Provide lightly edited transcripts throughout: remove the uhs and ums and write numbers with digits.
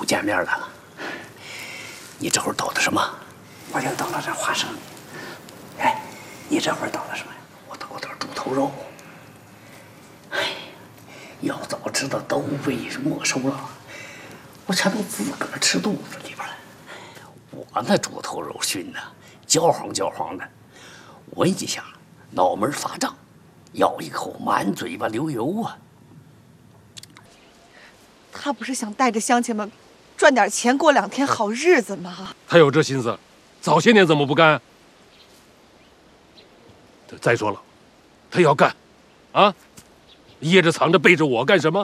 见面了。你这会儿捣的什么？我就捣了这花生。哎，你这会儿捣的什么呀？我捣点猪头肉。哎，要早知道都被没收了，我全都自个儿吃肚子里边了。我那猪头肉熏的焦黄焦黄的，闻一下脑门发胀，咬一口满嘴巴流油啊！ 他不是想带着乡亲们赚点钱过2天好日子吗？ 他有这心思，早些年怎么不干？再说了，他要干，啊，掖着藏着背着我干什么？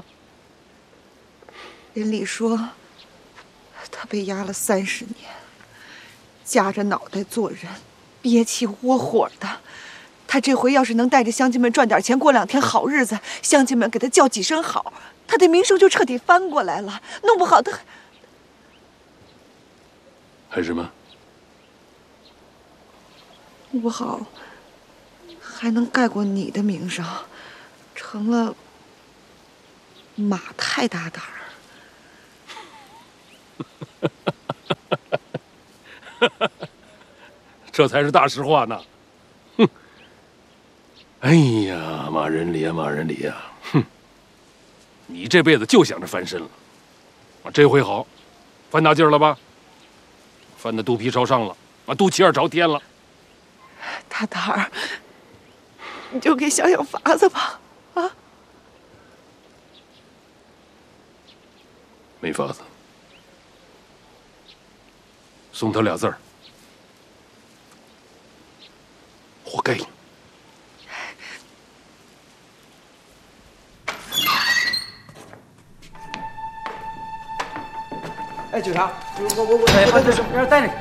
邻里说，他被压了30年，夹着脑袋做人，憋气窝火的。他这回要是能带着乡亲们赚点钱过2天好日子，乡亲们给他叫几声好，他的名声就彻底翻过来了。弄不好他还什么？ 弄不好还能盖过你的名声，成了马太大胆儿。 这才是大实话呢。哼！哎呀，马仁礼啊，马仁礼啊，哼！你这辈子就想着翻身了，啊，这回好，翻大劲儿了吧？翻得肚皮朝上了，啊，肚脐眼朝天了。 大胆儿，你就给想想法子吧，啊！ 没法子，送他俩字儿。活该！ 哎，警察，我，哎，把这让人带进去。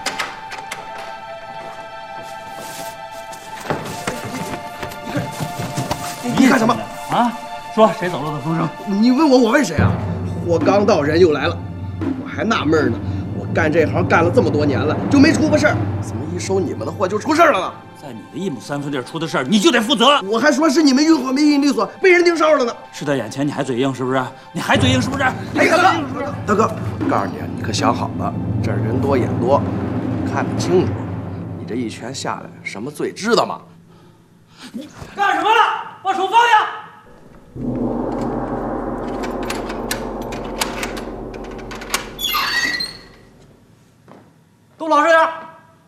你干什么啊？说谁走漏的风声？ 你问我，我问谁啊？我刚到，人又来了，我还纳闷呢。我干这行干了这么多年了，就没出过事儿，怎么一收你们的货就出事儿了呢？ 在你的1亩3分地出的事儿，你就得负责。 我还说是你们运货没运利索，被人盯梢了呢。 事到眼前，你还嘴硬是不是？你还嘴硬是不是？ 哎，大哥，我告诉你，你可想好了，这儿人多眼多，看得清楚。你这一拳下来，什么罪知道吗？ 你干什么了？把手放下！都老实点儿。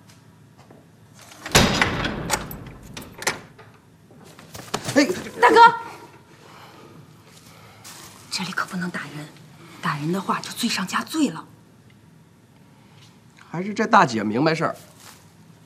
哎， 大哥，这里可不能打人，打人的话就罪上加罪了。 还是这大姐明白事儿，